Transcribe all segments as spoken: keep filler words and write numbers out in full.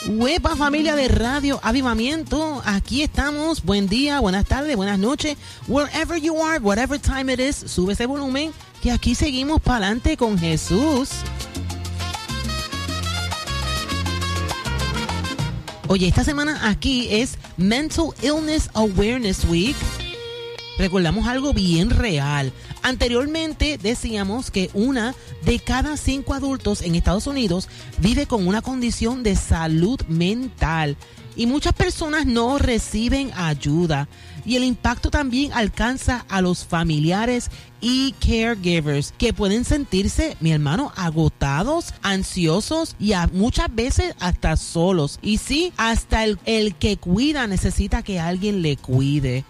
Huepa, familia de Radio Avivamiento, aquí estamos. Buen día, buenas tardes, buenas noches. Wherever you are, whatever time it is, sube ese volumen que aquí seguimos para adelante con Jesús. Oye, esta semana aquí es Mental Illness Awareness Week. Recordamos algo bien real. Anteriormente decíamos que una de cada cinco adultos en Estados Unidos vive con una condición de salud mental y muchas personas no reciben ayuda. Y el impacto también alcanza a los familiares y caregivers, que pueden sentirse, mi hermano, agotados, ansiosos y a, muchas veces hasta solos. Y sí, hasta el, el que cuida necesita que alguien le cuide.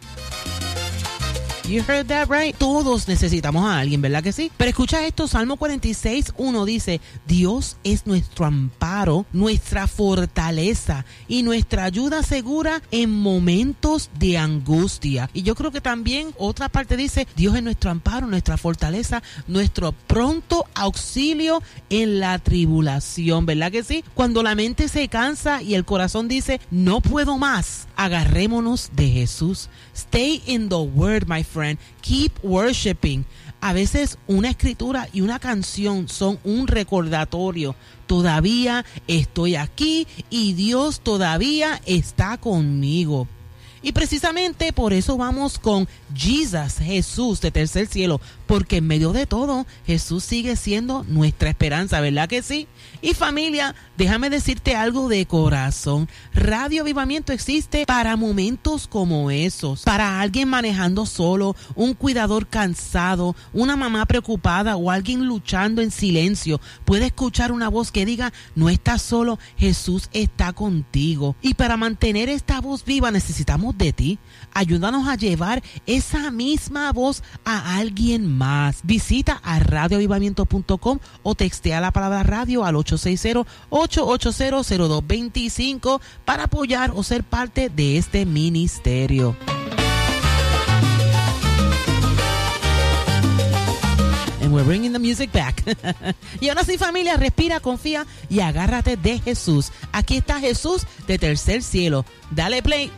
You heard that right? Todos necesitamos a alguien, ¿verdad que sí? Pero escucha esto, Salmo cuarenta y seis, uno dice, Dios es nuestro amparo, nuestra fortaleza y nuestra ayuda segura en momentos de angustia. Y yo creo que también otra parte dice, Dios es nuestro amparo, nuestra fortaleza, nuestro pronto auxilio en la tribulación, ¿verdad que sí? Cuando la mente se cansa y el corazón dice, no puedo más, agarrémonos de Jesús. Stay in the word, my friend. Keep worshiping. A veces una escritura y una canción son un recordatorio. Todavía estoy aquí y Dios todavía está conmigo. Y precisamente por eso vamos con Jesus, Jesús de tercer cielo, porque en medio de todo Jesús sigue siendo nuestra esperanza, ¿verdad que sí? Y familia, déjame decirte algo de corazón. Radio Avivamiento existe para momentos como esos, para alguien manejando solo, un cuidador cansado, una mamá preocupada o alguien luchando en silencio. Puede escuchar una voz que diga, no estás solo, Jesús está contigo. Y para mantener esta voz viva necesitamos de ti. Ayúdanos a llevar esa misma voz a alguien más. Visita a radio avivamiento punto com o textea la palabra radio al ocho seis cero, ocho ocho cero, cero dos dos cinco para apoyar o ser parte de este ministerio. And we're bringing the music back. Y ahora sí, familia, respira, confía y agárrate de Jesús. Aquí está Jesús de tercer cielo. Dale play.